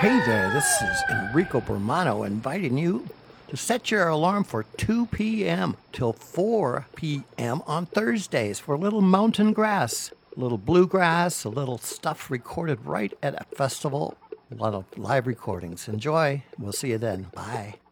Hey there, this is Enrico Bermano inviting you to set your alarm for 2 p.m. till 4 p.m. on Thursdays for a little mountain grass, a little bluegrass, a little stuff recorded right at a festival, a lot of live recordings. Enjoy. We'll see you then. Bye.